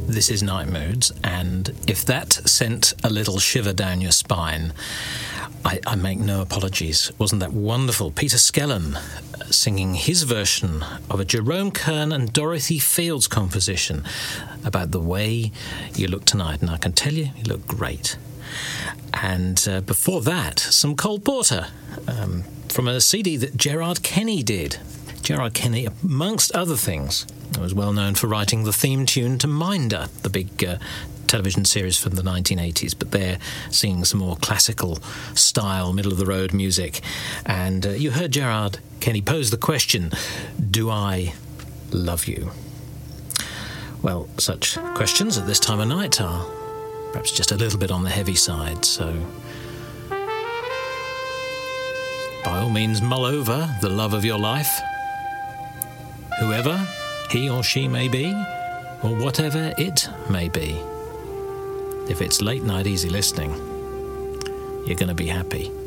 This is Night Moods, and if that sent a little shiver down your spine, I make no apologies. Wasn't that wonderful? Peter Skellern singing his version of a Jerome Kern and Dorothy Fields composition about the way you look tonight, and I can tell you look great. And before that, some Cole Porter from a CD that Gerard Kenny did. Gerard Kenny, amongst other things, was well known for writing the theme tune to Minder, the big television series from the 1980s, but they're singing some more classical style, middle-of-the-road music. And you heard Gerard Kenny pose the question, do I love you? Well, such questions at this time of night are perhaps just a little bit on the heavy side, so by all means mull over the love of your life, whoever he or she may be, or whatever it may be. If it's late night easy listening, you're going to be happy.